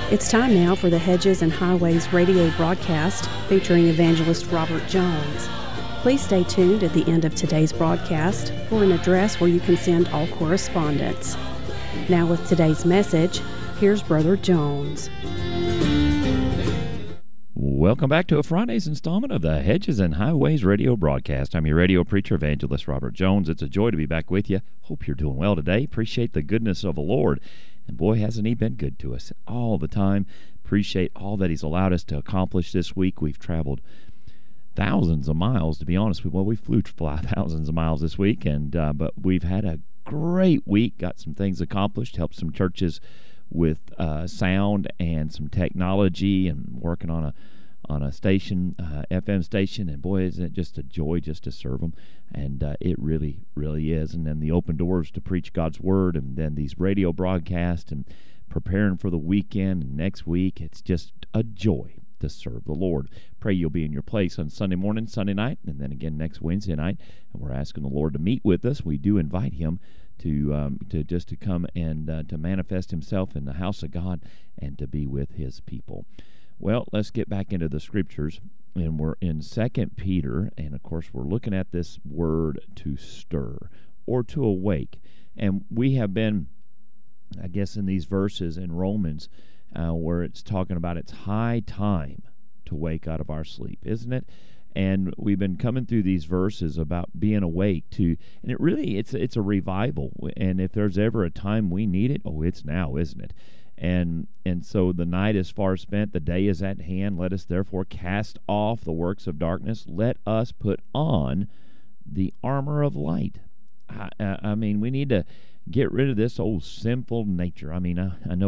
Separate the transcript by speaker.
Speaker 1: It's time now for the Hedges and Highways radio broadcast featuring evangelist Robert Jones. Please stay tuned at the end of today's broadcast for an address where you can send all correspondence. Now with today's message, here's Brother Jones.
Speaker 2: Welcome back to a Friday's installment of the Hedges and Highways radio broadcast. I'm your radio preacher, evangelist Robert Jones. It's a joy to be back with you. Hope you're doing well today. Appreciate the goodness of the Lord. And boy, hasn't he been good to us all the time. Appreciate all that he's allowed us to accomplish this week. We've traveled thousands of miles, to be honest with you. Well, we flew thousands of miles this week, but we've had a great week, got some things accomplished, helped some churches with sound and some technology, and working on a station, FM station, and boy, isn't it just a joy just to serve them, and it really, really is. And then the open doors to preach God's Word, and then these radio broadcasts, and preparing for the weekend and next week. It's just a joy to serve the Lord. Pray you'll be in your place on Sunday morning, Sunday night, and then again next Wednesday night, and we're asking the Lord to meet with us. We do invite Him to come and to manifest Himself in the house of God and to be with His people. Well, let's get back into the scriptures, and we're in 2 Peter, and of course we're looking at this word to stir or to awake. And we have been, I guess, in these verses in Romans where it's talking about it's high time to wake out of our sleep, isn't it? And we've been coming through these verses about being awake to, and it really, it's a revival. And if there's ever a time we need it, it's now, isn't it? And so the night is far spent, the day is at hand. Let us therefore cast off the works of darkness. Let us put on the armor of light. I mean, we need to get rid of this old sinful nature. I mean, I know